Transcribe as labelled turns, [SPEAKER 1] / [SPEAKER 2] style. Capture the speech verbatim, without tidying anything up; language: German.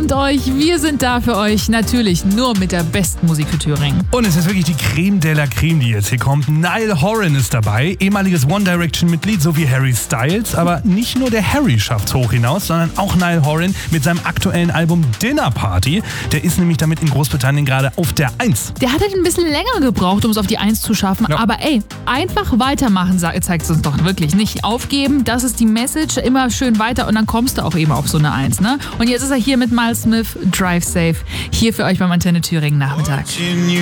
[SPEAKER 1] bekommt euch. Wir sind da für euch. Natürlich nur mit der besten Musik für Thüringen.
[SPEAKER 2] Und es ist wirklich die Creme de la Creme, die jetzt hier kommt. Niall Horan ist dabei, ehemaliges One Direction-Mitglied sowie Harry Styles. Aber nicht nur der Harry schafft's hoch hinaus, sondern auch Niall Horan mit seinem aktuellen Album Dinner Party. Der ist nämlich damit in Großbritannien gerade auf der Eins.
[SPEAKER 1] Der hat halt ein bisschen länger gebraucht, um es auf die Eins zu schaffen. Ja. Aber ey, einfach weitermachen, zeigt es uns doch wirklich. Nicht aufgeben, das ist die Message. Immer schön weiter und dann kommst du auch eben auf so eine Eins. Ne? Und jetzt ist er hier mit Miles Smith, Drive Safe. Hier für euch beim Antenne Thüringen Nachmittag.